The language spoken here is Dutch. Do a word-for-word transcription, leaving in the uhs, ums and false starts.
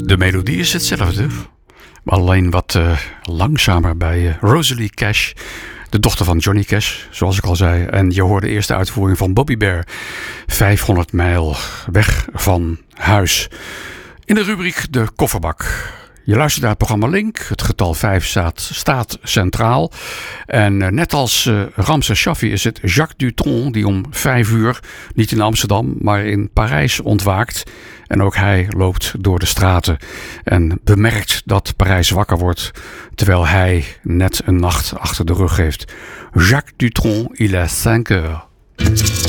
De melodie is hetzelfde, alleen wat uh, langzamer bij uh, Rosalie Cash, de dochter van Johnny Cash, zoals ik al zei. En je hoorde eerst de uitvoering van Bobby Bear, vijfhonderd mijl weg van huis. In de rubriek De Kofferbak. Je luistert naar het programma Link. Het getal vijf staat, staat centraal. En uh, net als uh, Ramses Shaffi is het Jacques Dutronc die om vijf uur, niet in Amsterdam, maar in Parijs ontwaakt. En ook hij loopt door de straten en bemerkt dat Parijs wakker wordt, terwijl hij net een nacht achter de rug heeft. Jacques Dutronc, il est cinq heures.